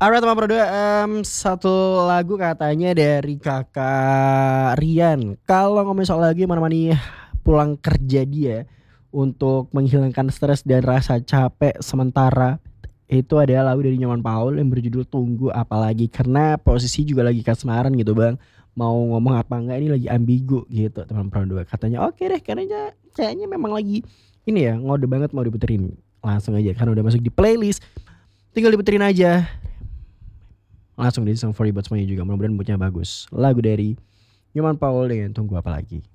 Alright teman Pro 2, satu lagu katanya dari Kakak Rian. Kalau ngomongin soal lagu yang menemani pulang kerja dia untuk menghilangkan stres dan rasa capek sementara, itu adalah lagu dari Nyoman Paul yang berjudul Tunggu Apalagi. Karena posisi juga lagi kasmaran gitu bang, mau ngomong apa enggak ini lagi ambigu gitu teman Pro 2. Katanya oke deh, kayaknya memang lagi ini ya, ngode banget mau diputerin. Langsung aja karena udah masuk di playlist, tinggal diputerin aja. Langsung di song for you buat semuanya juga. Mudah-mudahan moodnya bagus. Lagu dari Nyoman Paul dengan Tunggu Apa Lagi.